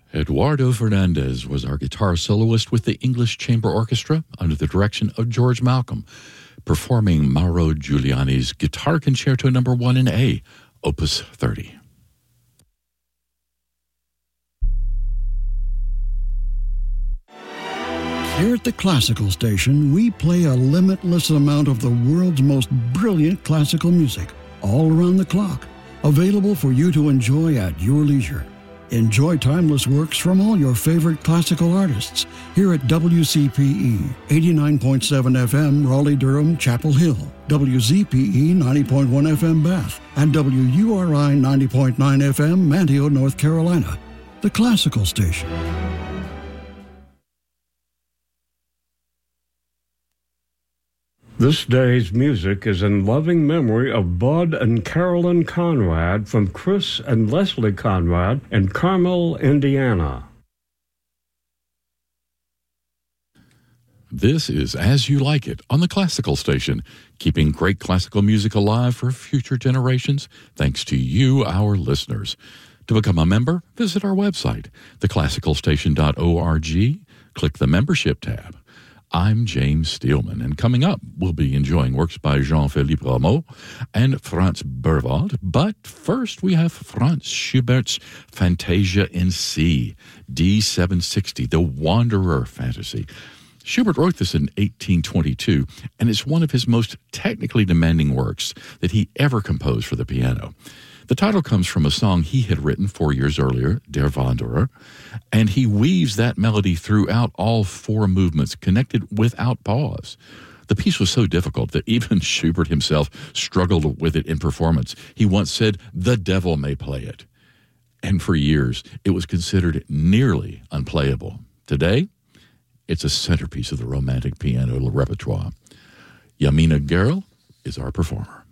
Eduardo Fernandez was our guitar soloist with the English Chamber Orchestra under the direction of George Malcolm, performing Mauro Giuliani's Guitar Concerto No. 1 in A, Opus 30. Here at the Classical Station, we play a limitless amount of the world's most brilliant classical music, all around the clock, available for you to enjoy at your leisure. Enjoy timeless works from all your favorite classical artists here at WCPE 89.7 FM Raleigh-Durham Chapel Hill, WZPE 90.1 FM Bath, and WURI 90.9 FM Manteo, North Carolina. The Classical Station. This day's music is in loving memory of Bud and Carolyn Conrad from Chris and Leslie Conrad in Carmel, Indiana. This is As You Like It on the Classical Station, keeping great classical music alive for future generations, thanks to you, our listeners. To become a member, visit our website, theclassicalstation.org. Click the Membership tab. I'm James Steelman, and coming up, we'll be enjoying works by Jean-Philippe Rameau and Franz Berwald. But first, we have Franz Schubert's Fantasia in C, D760, the Wanderer Fantasy. Schubert wrote this in 1822, and it's one of his most technically demanding works that he ever composed for the piano. The title comes from a song he had written 4 years earlier, Der Wanderer, and he weaves that melody throughout all four movements, connected without pause. The piece was so difficult that even Schubert himself struggled with it in performance. He once said, "The devil may play it." And for years, it was considered nearly unplayable. Today, it's a centerpiece of the romantic piano repertoire. Yamina Gerl is our performer.